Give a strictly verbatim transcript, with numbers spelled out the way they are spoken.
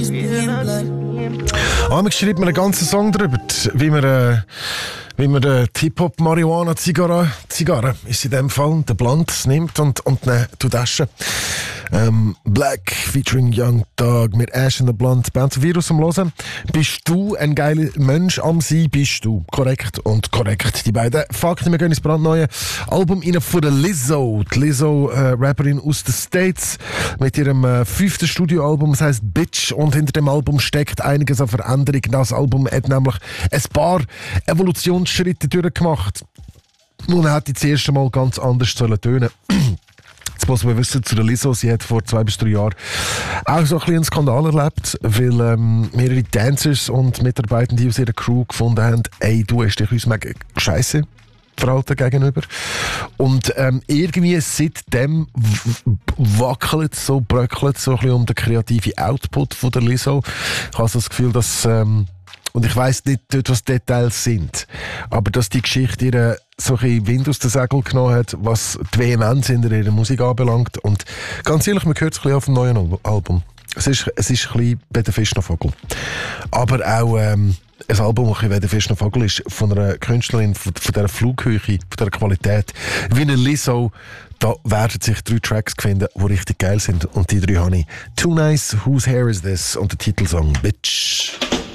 Amix schreibt mir einen ganzen Song darüber, wie man, äh, wie man den Hip-Hop-Marihuana-Zigarre, Zigarre ist in dem Fall, den Blunt nimmt und, und ne, tut Asche. Ähm, Black featuring Young Thug mit Ash in the Blunt. Band zu Virus am Hören. Bist du ein geiler Mensch am Sein? Bist du korrekt und korrekt. Die beiden Fakten. Wir gehen ins brandneue Album rein von der Lizzo. Die Lizzo, äh, Rapperin aus den States, mit ihrem äh, fünften Studioalbum. Das heisst Bitch. Und hinter dem Album steckt einiges an Veränderung. Das Album hat nämlich ein paar Evolutionsschritte durchgemacht. Nun hätte ich das erste Mal ganz anders tönen sollen. Jetzt muss man wissen, zu der Lizzo, sie hat vor zwei bis drei Jahren auch so ein bisschen einen Skandal erlebt, weil ähm, mehrere Dancers und Mitarbeitende aus ihrer Crew gefunden haben, ey, du hast dich uns mega scheisse verhalten gegenüber. Und ähm, irgendwie seitdem wackelt es so, bröckelt es so ein bisschen um den kreativen Output von der Lizzo. Ich habe so das Gefühl, dass ähm, und ich weiss nicht dort, was Details sind, aber dass die Geschichte ihr so ein bisschen Wind aus den Segeln genommen hat, was die Vehemenz in ihrer Musik anbelangt. Und ganz ehrlich, man hört es ein bisschen auf dem neuen Album. Es ist, es ist ein bisschen bei der Fisch noch Vogel. Aber auch ähm, ein Album, das ein bisschen wie der Fisch noch Vogel ist, von einer Künstlerin, von, von dieser Flughöhe, von dieser Qualität. Wie eine Lizzo, da werden sich drei Tracks finden, die richtig geil sind. Und die drei habe ich. Too Nice, Whose Hair Is This? Und der Titelsong Bitch.